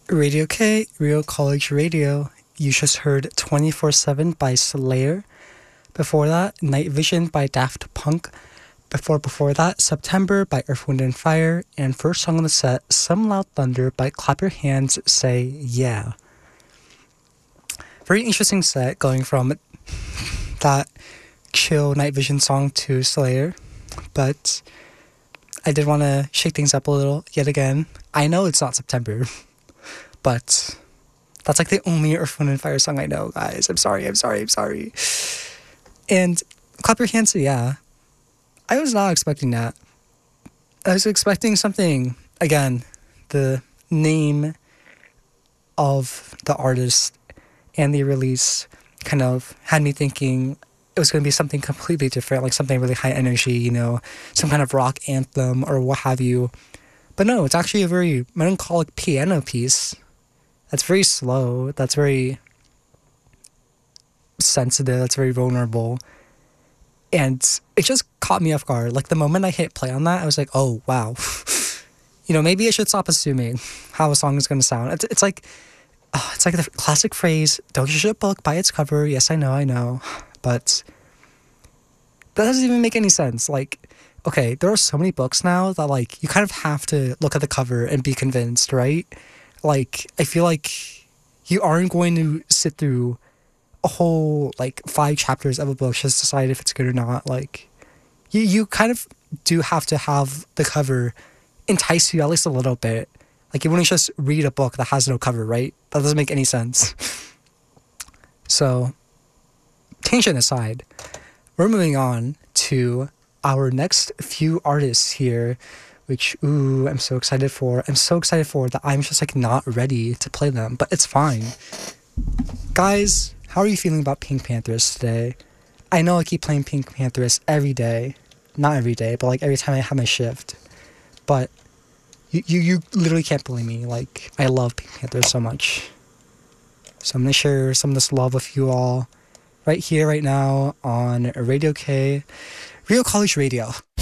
Radio K, Real College Radio. You just heard 24/7 by Slayer. Before that, Night Vision by Daft Punk. Before that, September by Earth, Wind and Fire. And first song on the set, Some Loud Thunder by Clap Your Hands, Say Yeah. Very interesting set, going from that chill Night Vision song to Slayer. But I did want to shake things up a little yet again. I know it's not September, but that's like the only Earth, Wind and Fire song I know, guys. I'm sorry. And Clap Your Hands, yeah. I was not expecting that. I was expecting something, again, the name of the artist and the release kind of had me thinking it was going to be something completely different, like something really high energy, you know, some kind of rock anthem or what have you. But no, it's actually a very melancholic piano piece that's very slow, that's very sensitive, that's very vulnerable. And it just caught me off guard. Like the moment I hit play on that, I was like, oh, wow. You know, maybe I should stop assuming how a song is going to sound. It's like the classic phrase, don't judge a book by its cover. Yes, I know. But that doesn't even make any sense. Like, okay, there are so many books now that, like, you kind of have to look at the cover and be convinced, right? Like, I feel like you aren't going to sit through a whole, like, 5 chapters of a book just decide if it's good or not. Like, you kind of do have to have the cover entice you at least a little bit. Like, you wouldn't just read a book that has no cover, right? That doesn't make any sense. So, tangent aside, we're moving on to our next few artists here, which, I'm so excited for. I'm so excited for that I'm just, like, not ready to play them, but it's fine. Guys, how are you feeling about Pink Panthers today? I know I keep playing Pink Panthers every day. Not every day, but, like, every time I have my shift. But you literally can't believe me. Like, I love Pink Panthers so much. So I'm going to share some of this love with you all right here, right now on Radio K, Real College Radio.